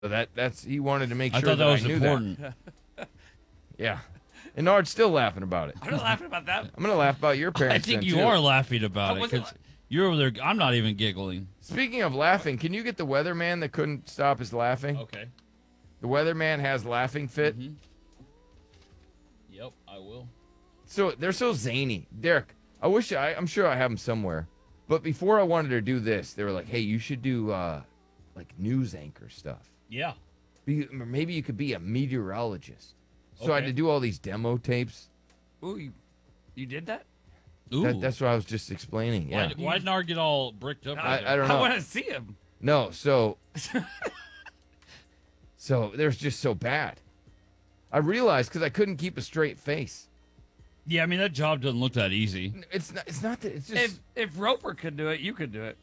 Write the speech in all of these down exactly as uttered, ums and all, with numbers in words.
So that that's he wanted to make I sure thought that, that was I knew important. that. Yeah. And Nard's still laughing about it. I'm not laughing about that. I'm going to laugh about your I parents think then, you too. are laughing about I it wasn't because you're over there. I'm not even giggling. Speaking of laughing, can you get the weatherman that couldn't stop his laughing? Okay. The weatherman has laughing fit. Mm-hmm. Yep, I will. So they're so zany. Derek, I wish I, I'm sure I have them somewhere. But before I wanted to do this, they were like, hey, you should do uh, like news anchor stuff. Yeah. Be, maybe you could be a meteorologist. So I had Okay. to do all these demo tapes. Ooh, you, you did that? Ooh. That, that's what I was just explaining. Yeah. Why, why didn't Nard get all bricked up? I, right I don't I know. want to see him. No, so so they're just so bad. I realized because I couldn't keep a straight face. Yeah, I mean that job doesn't look that easy. It's not. It's not that. It's just. If if Roper could do it, you could do it.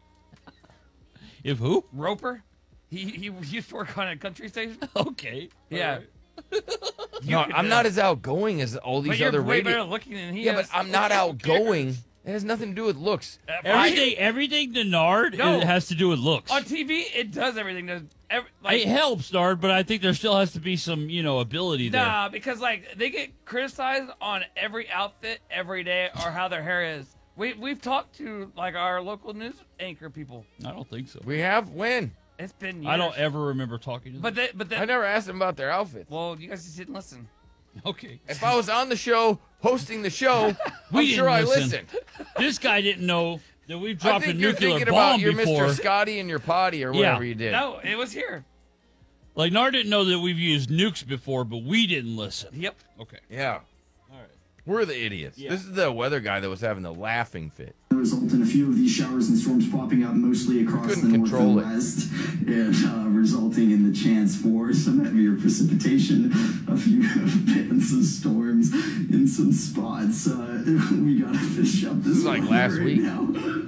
If who? Roper, he he used to work on a country station. Okay. Yeah. You no, could I'm do not it. as outgoing as all these But you're other way radio. better looking than he Yeah, is. but I'm not outgoing. It has nothing to do with looks. Everything, everything to Nard No. it has to do with looks. On T V, it does everything. To, every, like, it helps, Nard, but I think there still has to be some, you know, ability there. Nah, because like they get criticized on every outfit every day or how their hair is. We we've talked to like our local news anchor people. I don't think so. We have when? It's been years. I don't ever remember talking to them. But they, but they, I never asked them about their outfits. well, you guys just didn't listen. Okay. If I was on the show, hosting the show, We I'm didn't sure I listen. listened. This guy didn't know that we've I dropped a think you're nuclear thinking bomb about your before. Mister Scotty and your potty or Yeah. whatever you did. No, it was here. Like Nard didn't know that we've used nukes before, but we didn't listen. Yep. Okay. Yeah. All right. We're the idiots. Yeah. This is the weather guy that was having the laughing fit. Result in a few of these showers and storms popping up mostly across the Couldn't north control and it. west, and uh, resulting in the chance for some heavier precipitation, a few bands of storms in some spots. Uh, we gotta fish up this, This is like weather last right week. now.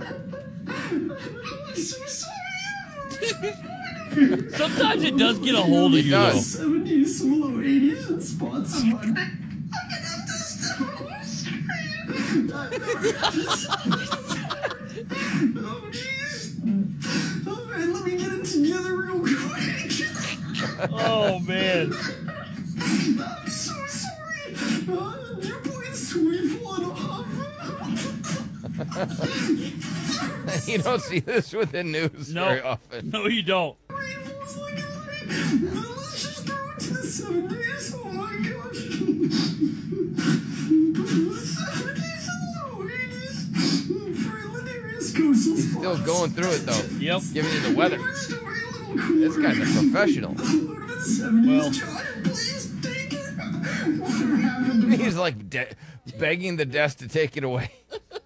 I'm so sorry. Sometimes it does get a hold of It you, does. seventies, low eighties, and spots of mud. Oh, jeez. All right, let me get it together real quick. though. Oh, man. I'm so sorry. Uh, dew points twenty-one off. You don't see this with the news No. very often. No, you don't. Rainbows like high. Let's just go to the seventies. Oh, my gosh. seventies and low eighties. Friendly risk coastal He's still spots. going through it, though. Yep. Giving you the weather. This This guy's a professional. Well. He's like de- begging the desk to take it away.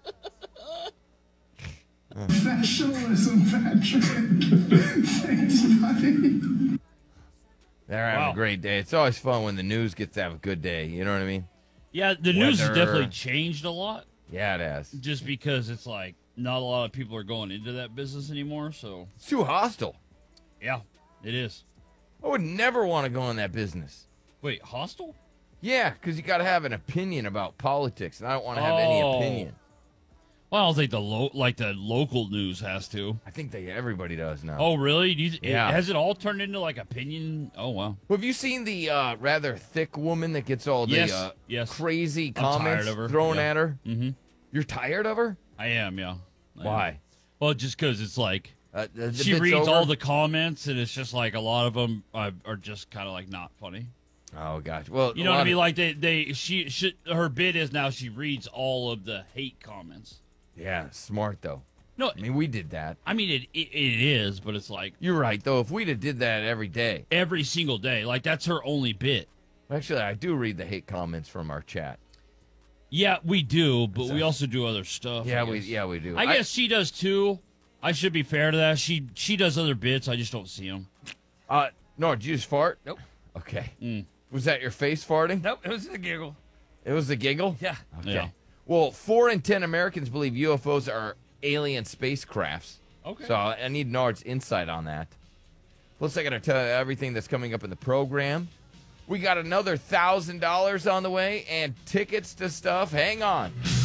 Professionalism, Patrick. Thanks, buddy. They're having Wow. a great day. It's always fun when the news gets to have a good day. You know what I mean? Yeah, the news has Weather. definitely changed a lot Yeah, it has. just because it's like not a lot of people are going into that business anymore. So, It's too hostile. yeah, it is. I would never want to go in that business. Wait, hostile? Yeah, because you got to have an opinion about politics, and I don't want to have any Oh. opinion. Well, I don't think the lo- like the local news has to. I think they everybody does now. Oh, really? Do you, Yeah. it, has it all turned into like opinion? Oh, wow. Well, have you seen the uh, rather thick woman that gets all the Yes, uh, yes. crazy I'm comments tired of her. thrown Yeah. at her? Mm-hmm. You're tired of her? I am, yeah. I am. Why? Well, just because it's like Uh, the- the she bit's reads over? all the comments, and it's just like a lot of them are, are just kind of like not funny. Oh gosh. Well, You a know what I lot mean? of- Like they, they, she, she, her bid is now she reads all of the hate comments. Yeah, smart though. No, I mean, we did that. I mean it, it, it is, but it's like You're right though. If we'd have did that every day, every single day. Like that's her only bit. actually, I do read the hate comments from our chat. Yeah, we do, but we also do other stuff. Yeah, I we guess. yeah we do. I guess she does too. I should be fair to that. She she does other bits. I just don't see them. Uh, no, did you just fart? Nope. Okay. Mm. Was that your face farting? Nope. It was a giggle. It was a giggle. Yeah. Okay. Yeah. Well, four in ten Americans believe U F Os are alien spacecrafts. Okay. So I need Nard's insight on that. Plus, I got to tell you everything that's coming up in the program. We got another thousand dollars on the way and tickets to stuff. Hang on.